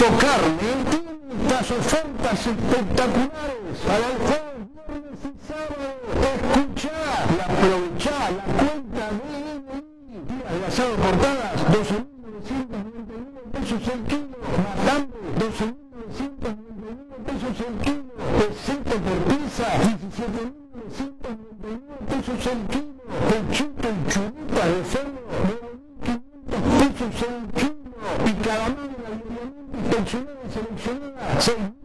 Queso Carne tiene estas ofertas espectaculares para el jueves, viernes y sábado. Escuchá y aprovechá la cuenta DNI. Días de asado portadas, 12.999 pesos el kilo. Matambre, 12.999 pesos el kilo. Pesito por pieza, 17.999 pesos el kilo. Pechito y chuletas de cerdo, 9.500 pesos el kilo. Y calamar en la diariamente inspeccionada y seleccionada, 6.000